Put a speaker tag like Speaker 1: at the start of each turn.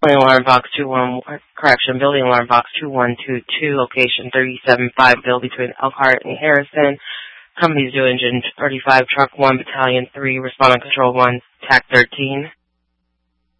Speaker 1: Building alarm box 2122, location 375 Bill between Elkhart and Harrison. Company's due engine 35, truck 1, battalion 3, responding control 1, TAC 13.